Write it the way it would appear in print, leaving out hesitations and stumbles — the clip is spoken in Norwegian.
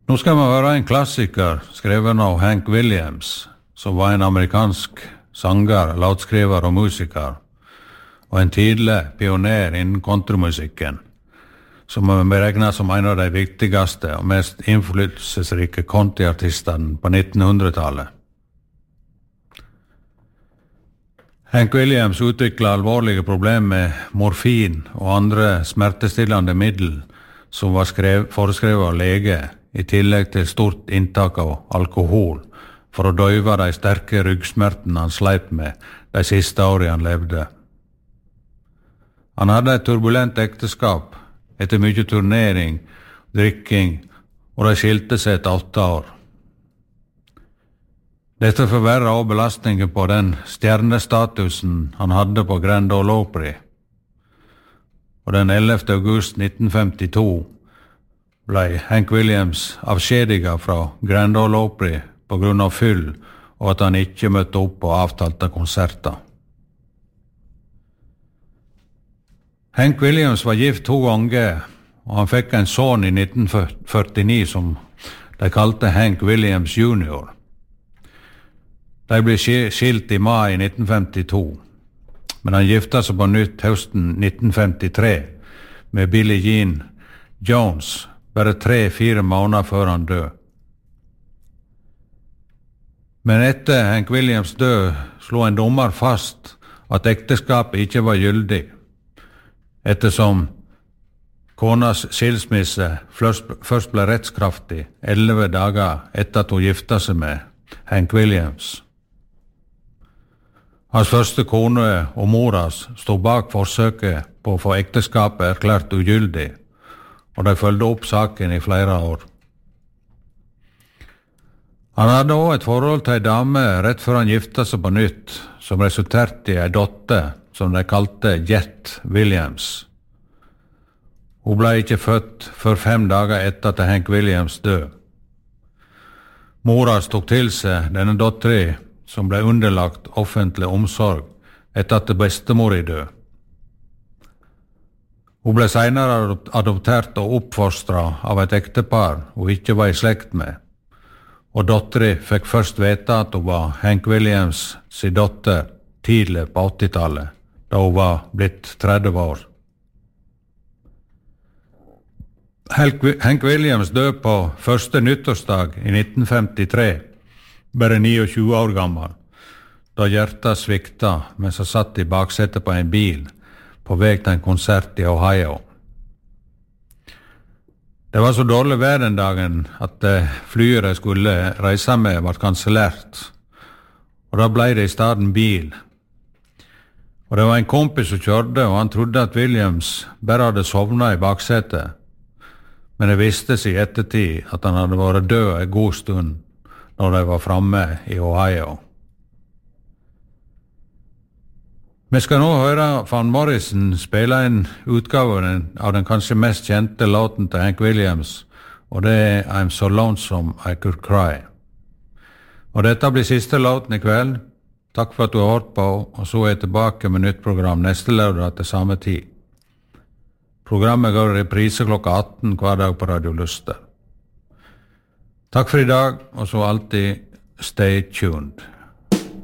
Nå skal vi høre en klassiker skrevet av Hank Williams, som var en amerikansk sanger, låtskriver og musiker, og en tidlig pioner innen countrymusikken, som er beregnet som en av de viktigste og mest innflytelsesrike countryartistene på 1900-tallet. Hank Williams utviklet alvorlige problemer med morfin og andre smertestillende middel som var foreskrevet av lege, i tillegg til stort inntak av alkohol for å døyve de sterke ryggsmertene han sleit med de siste årene han levde. Han hadde et turbulent ekteskap etter mye turnering, drikking, og de skilte seg etter 8 år. Dette forverret også belastningen på den stjernestatusen han hadde på Grand Ole Opry. Og den 11. august 1952 ble Hank Williams avskjediget fra Grand Ole Opry på grunn av fyll og at han ikke møtte opp på avtalte konserter. Hank Williams var gift 2 ganger, og han fikk en son i 1949 som de kalte Hank Williams Jr. De ble skilt i mai 1952, men han giftet seg på nytt høsten 1953 med Billie Jean Jones, bare 3-4 måneder før han døde. Men etter Hank Williams død slo en dommer fast at ekteskapet ikke var gyldig, ettersom konas skilsmisse først ble rettskraftig 11 dager etter at hun giftet seg med Hank Williams. Hans første kone og moras stod bak forsøket på å få ekteskapet erklært ugyldig, og de følgde opp saken i flere år. Han hadde også et forhold til en dame rett før han giftet seg på nytt, som resulterte i en dotter som de kalte Jet Williams. Hun ble ikke født før 5 dager etter at Hank Williams døde. Moras tok til seg denne dotteren, som ble underlagt offentlig omsorg etter at bestemor døde. Hun ble senere adoptert og oppfostret av et ektepar hun ikke var i slekt med, og dotteren fikk først vite at hun var Hank Williams sin dotter tidlig på 80-tallet, da hun var blitt 30 år. Hank Williams døde på første nyttårsdag i 1953, bare 29 år gammel, da hjertet sviktet mens han satt i baksetet på en bil på vei til en konsert i Ohio. Det var så dårlig vær den dagen at flyet de skulle reise med var kansellert, og da ble det i stedet bil. Og det var en kompis som kjørte, og han trodde at Williams bare hadde sovnet i baksetet, men det viste seg i ettertid at han hadde vært død en god stund når de var framme i Ohio. Vi skal nå høre Van Morrison spille en utgave av den kanskje mest kjente låten til Hank Williams, og det er I'm So Lonesome I Could Cry. Og dette blir siste låten i kveld. Takk for at du har hørt på, og så er jeg tilbake med nytt program neste lørdag til samme tid. Programmet går i reprise klokka 18 hver dag på Radio Luster. Takk for i dag, og så alltid stay tuned.